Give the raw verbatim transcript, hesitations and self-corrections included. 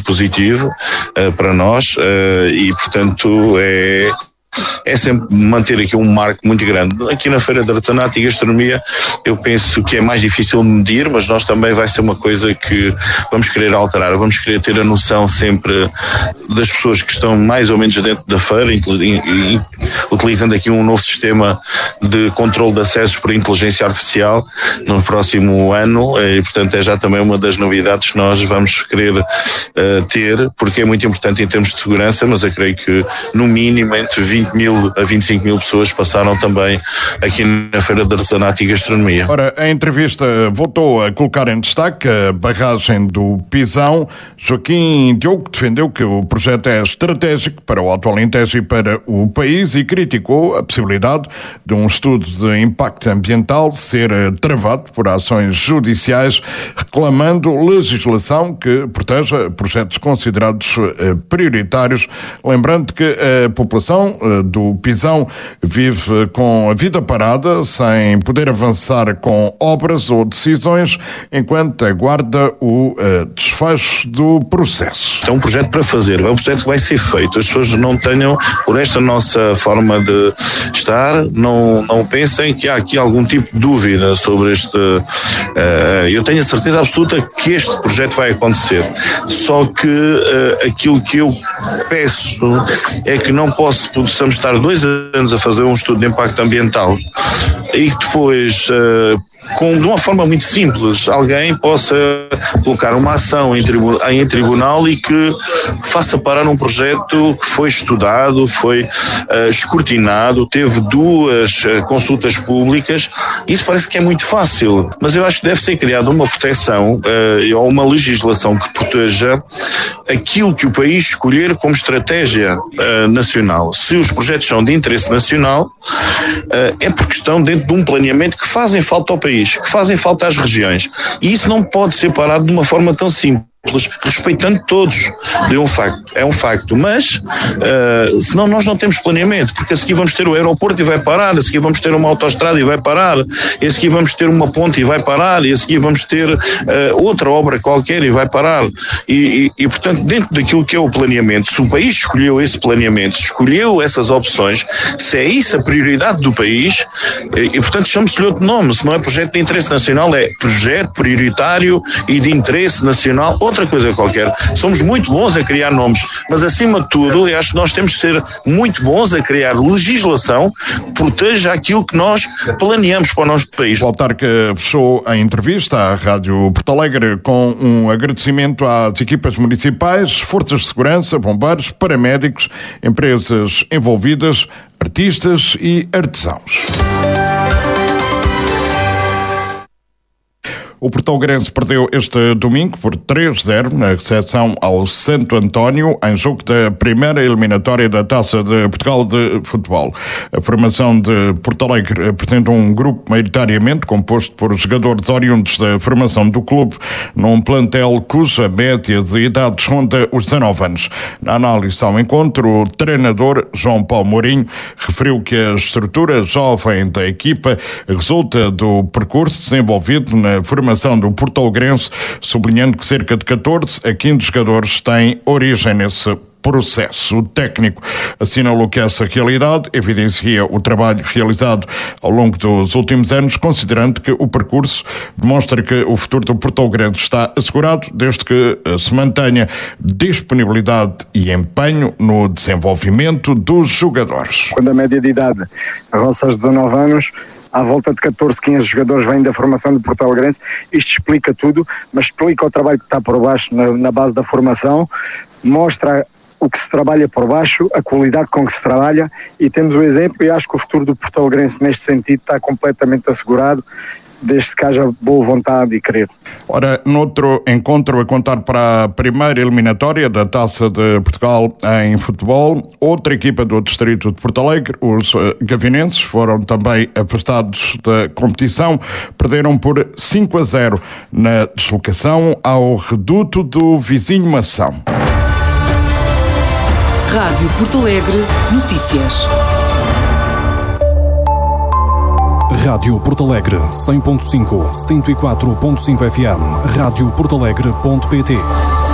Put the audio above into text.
positivo uh, para nós uh, e, portanto, é... é sempre manter aqui um marco muito grande. Aqui na Feira de Artesanato e Gastronomia eu penso que é mais difícil medir, mas nós também vai ser uma coisa que vamos querer alterar, vamos querer ter a noção sempre das pessoas que estão mais ou menos dentro da feira, utilizando aqui um novo sistema de controle de acessos por inteligência artificial no próximo ano, e portanto é já também uma das novidades que nós vamos querer uh, ter, porque é muito importante em termos de segurança, mas eu creio que no mínimo entre vinte mil a vinte e cinco mil pessoas passaram também aqui na Feira de Artesanato e Gastronomia. Ora, a entrevista voltou a colocar em destaque a barragem do Pisão. Joaquim Diogo defendeu que o projeto é estratégico para o Alto Alentejo e para o país e criticou a possibilidade de um estudo de impacto ambiental ser travado por ações judiciais, reclamando legislação que proteja projetos considerados prioritários. Lembrando que a população do Pisão vive com a vida parada, sem poder avançar com obras ou decisões, enquanto aguarda o uh, desfecho do processo. É um projeto para fazer, é um projeto que vai ser feito. As pessoas não tenham, por esta nossa forma de estar, não, não pensem que há aqui algum tipo de dúvida sobre este... Uh, eu tenho a certeza absoluta que este projeto vai acontecer. Só que uh, aquilo que eu peço é que não posso, possamos estar dois anos a fazer um estudo de impacto ambiental e que depois, uh, com, de uma forma muito simples, alguém possa colocar uma ação em, tribu- em tribunal e que faça parar um projeto que foi estudado, foi uh, escrutinado, teve duas uh, consultas públicas. Isso parece que é muito fácil, mas eu acho que deve ser criada uma proteção uh, ou uma legislação que proteja aquilo que o país escolher como estratégia uh, nacional. Se os projetos são de interesse nacional, uh, é porque estão dentro de um planeamento que fazem falta ao país, que fazem falta às regiões. E isso não pode ser parado de uma forma tão simples, respeitando todos. É um facto, é um facto, mas uh, senão nós não temos planeamento, porque a seguir vamos ter o aeroporto e vai parar, a seguir vamos ter uma autoestrada e vai parar, a seguir vamos ter uma ponte e vai parar, e a seguir vamos ter uh, outra obra qualquer e vai parar. E, e, e portanto, dentro daquilo que é o planeamento, se o país escolheu esse planeamento, se escolheu essas opções, se é isso a prioridade do país, e, e portanto chama-se-lhe outro nome, se não é projeto de interesse nacional, é projeto prioritário e de interesse nacional, outra coisa qualquer. Somos muito bons a criar nomes, mas acima de tudo, eu acho que nós temos que ser muito bons a criar legislação que proteja aquilo que nós planeamos para o nosso país. O autarca fechou a entrevista à Rádio Porto Alegre com um agradecimento às equipas municipais, forças de segurança, bombeiros, paramédicos, empresas envolvidas, artistas e artesãos. O Portalegrense perdeu este domingo por três a zero na recepção ao Santo António, em jogo da primeira eliminatória da Taça de Portugal de Futebol. A formação de Porto Alegre apresenta um grupo maioritariamente composto por jogadores oriundos da formação do clube, num plantel cuja média de idade ronda os dezanove anos. Na análise ao encontro, o treinador João Paulo Mourinho referiu que a estrutura jovem da equipa resulta do percurso desenvolvido na formação do Portalegrense, sublinhando que cerca de catorze a quinze jogadores têm origem nesse processo. O técnico assinalou que essa realidade evidencia o trabalho realizado ao longo dos últimos anos, considerando que o percurso demonstra que o futuro do Portalegrense está assegurado, desde que se mantenha disponibilidade e empenho no desenvolvimento dos jogadores. Quando a média de idade roça os dezanove anos, à volta de catorze, quinze jogadores vêm da formação do Portalegrense. Isto explica tudo, mas explica o trabalho que está por baixo na, na base da formação, mostra o que se trabalha por baixo, a qualidade com que se trabalha, e temos o exemplo, e acho que o futuro do Portalegrense neste sentido está completamente assegurado, desde que haja boa vontade e querer. Ora, noutro encontro a contar para a primeira eliminatória da Taça de Portugal em futebol, outra equipa do distrito de Porto Alegre, os gavinenses, foram também afastados da competição, perderam por cinco a zero na deslocação ao reduto do vizinho Mação. Rádio Porto Alegre Notícias. Rádio Porto Alegre, cem ponto cinco, cento e quatro ponto cinco F M, rádio porto alegre ponto pt.